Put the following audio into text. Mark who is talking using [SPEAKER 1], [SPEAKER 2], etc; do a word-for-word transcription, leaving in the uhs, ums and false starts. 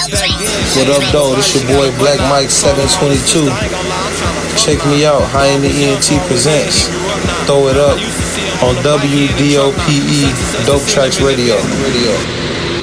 [SPEAKER 1] What up, though? This your boy Black Mike seven twenty-two. Check me out. High in the E N T presents. Throw it up on W D O P E Dope Tracks Radio. Radio.